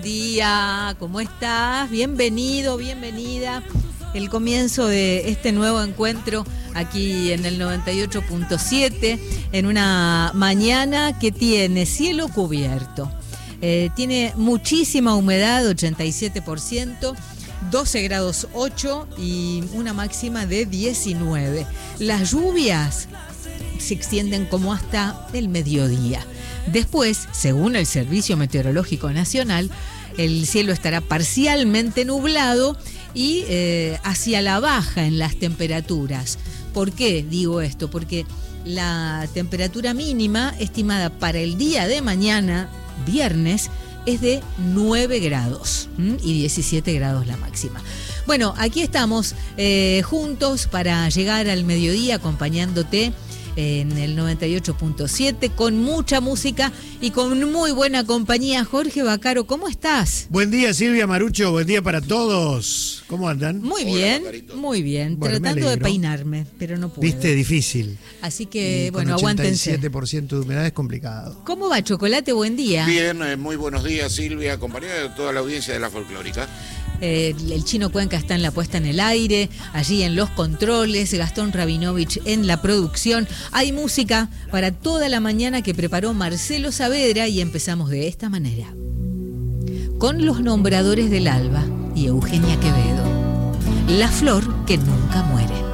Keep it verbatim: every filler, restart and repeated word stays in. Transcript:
Día, ¿cómo estás? Bienvenido, bienvenida. El comienzo de este nuevo encuentro aquí en el noventa y ocho punto siete, en una mañana que tiene cielo cubierto. Eh, tiene muchísima humedad, ochenta y siete por ciento, doce grados ocho y una máxima de diecinueve. Las lluvias se extienden como hasta el mediodía. Después, según el Servicio Meteorológico Nacional, el cielo estará parcialmente nublado y eh, hacia la baja en las temperaturas. ¿Por qué digo esto? Porque la temperatura mínima estimada para el día de mañana, viernes, es de nueve grados ¿m? y diecisiete grados la máxima. Bueno, aquí estamos eh, juntos para llegar al mediodía acompañándote en el noventa y ocho punto siete con mucha música y con muy buena compañía. Jorge Bacaro, ¿cómo estás? Buen día, Silvia Marucho, buen día para todos. ¿Cómo andan? Muy bien, Hola, muy bien. Bueno, Tratando de peinarme, pero no puedo. Viste, difícil. Así que, Y bueno, con aguántense. ochenta y siete por ciento de humedad es complicado. ¿Cómo va, Chocolate? Buen día. Bien, eh, muy buenos días, Silvia, compañera de toda la audiencia de la folclórica. Eh, el Chino Cuenca está en la puesta en el aire, allí en los controles, Gastón Rabinovich en la producción. Hay música para toda la mañana que preparó Marcelo Saavedra y empezamos de esta manera. Con los nombradores del alba y Eugenia Quevedo. La flor que nunca muere.